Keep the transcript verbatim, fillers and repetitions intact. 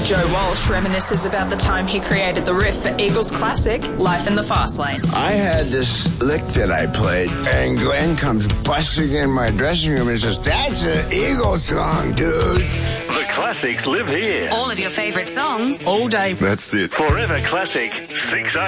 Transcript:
Joe Walsh reminisces about the time he created the riff for Eagles' classic, Life in the Fast Lane. I had this lick that I played, and Glenn comes busting in my dressing room and says, "That's an Eagles song, dude." The classics live here. All of your favourite songs. All day. That's it. Forever Classic, six